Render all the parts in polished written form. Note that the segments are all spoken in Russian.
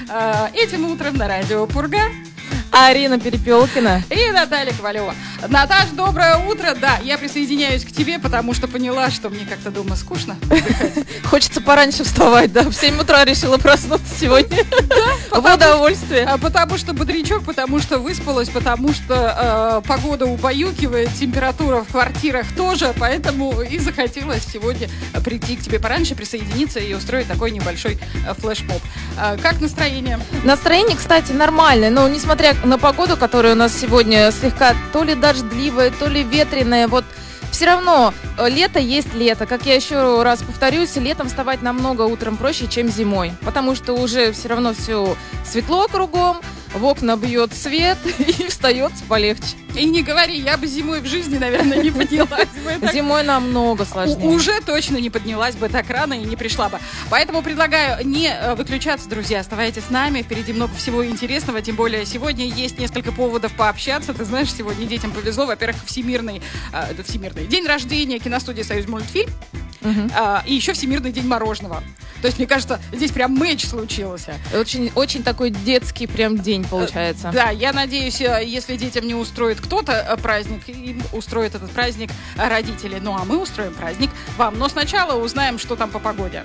Этим утром на радио «Пурга» Арина Перепелкина и Наталья Ковалева. Наташ, доброе утро. Да, я присоединяюсь к тебе, потому что поняла, что мне как-то дома скучно. Хочется пораньше вставать, да. В 7 утра решила проснуться сегодня. В удовольствие. Потому что бодрячок, потому что выспалась, потому что погода убаюкивает, температура в квартирах тоже, поэтому и захотелось сегодня прийти к тебе пораньше, присоединиться и устроить такой небольшой флешмоб. Как настроение? Настроение, кстати, нормальное, но несмотря на погоду, которая у нас сегодня слегка то ли дождливая, то ли ветреная, вот все равно лето есть лето. Как я еще раз повторюсь, летом вставать намного утром проще, чем зимой, потому что уже все равно все светло кругом, в окна бьет свет и встается полегче. И не говори, я бы зимой в жизни, наверное, не поднялась бы. Зимой намного сложнее. Уже точно не поднялась бы так рано и не пришла бы. Поэтому предлагаю не выключаться, друзья. Оставайтесь с нами. Впереди много всего интересного. Тем более сегодня есть несколько поводов пообщаться. Ты знаешь, сегодня детям повезло. Во-первых, Всемирный день рождения киностудии «Союзмультфильм». И еще Всемирный день мороженого. То есть, мне кажется, здесь прям матч случился. Очень, очень такой детский прям день получается. Да, я надеюсь, если детям не устроит кто-то праздник, им устроит этот праздник родители. Ну, а мы устроим праздник вам. Но сначала узнаем, что там по погоде.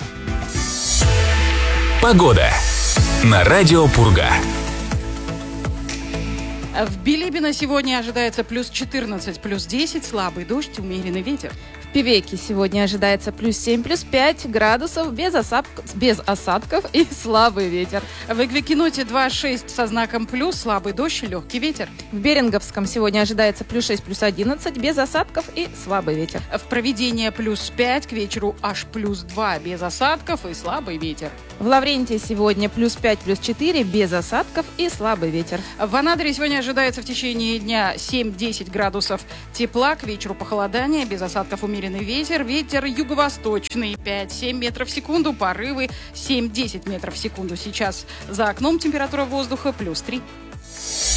Погода на радио «Пурга». В Билибино сегодня ожидается плюс 14, плюс 10, слабый дождь, умеренный ветер. В Певеке сегодня ожидается плюс 7, плюс 5 градусов, без осадков и слабый ветер. В Эквикеноте 2,6 со знаком плюс, слабый дождь, легкий ветер. В Беринговском сегодня ожидается плюс 6, плюс 11, без осадков и слабый ветер. В Провидении плюс 5, к вечеру аж плюс 2, без осадков и слабый ветер. В Лаврентии сегодня плюс 5, плюс 4, без осадков и слабый ветер. В Анадыре сегодня ожидается в течение дня 7-10 градусов тепла, к вечеру похолодание, без осадков умеренный ветер. Ветер юго-восточный 5-7 метров в секунду, порывы 7-10 метров в секунду. Сейчас за окном температура воздуха плюс 3.